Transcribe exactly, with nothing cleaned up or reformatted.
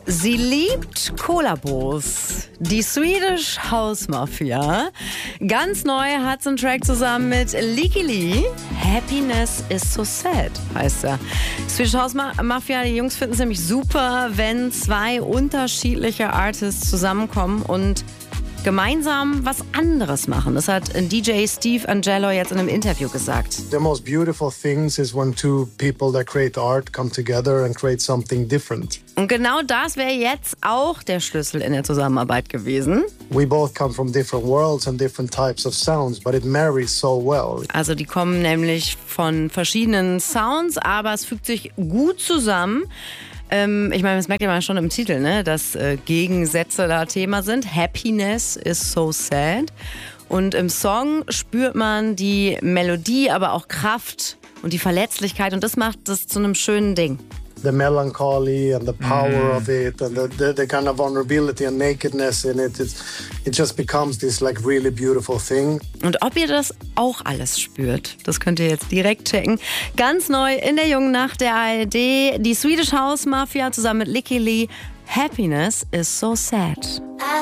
Sie liebt Kollabos. Die Swedish House Mafia. Ganz neu hat sie einen Track zusammen mit Lykke Li. Happiness is so sad, heißt er. Swedish House Mafia, die Jungs finden es nämlich super, wenn zwei unterschiedliche Artists zusammenkommen und gemeinsam was anderes machen. Das hat D J Steve Angello jetzt in einem Interview gesagt. The most beautiful things is when two people that create art come together and create something different. Und genau das wäre jetzt auch der Schlüssel in der Zusammenarbeit gewesen. We both come from different worlds and different types of sounds, but it marries so well. Also die kommen nämlich von verschiedenen Sounds, aber es fügt sich gut zusammen. Ähm, ich meine, das merkt ihr mal schon im Titel, ne? Dass äh, Gegensätze da Thema sind. Happiness is so sad. Und im Song spürt man die Melodie, aber auch Kraft und die Verletzlichkeit. Und das macht das zu einem schönen Ding. The melancholy and the power mm. of it and the, the, the kind of vulnerability and nakedness in it, it's, it just becomes this like really beautiful thing. Und ob ihr das auch alles spürt, das könnt ihr jetzt direkt checken. Ganz neu in der Jungen Nacht der A R D, die Swedish House Mafia zusammen mit Lykke Li. Happiness is so sad.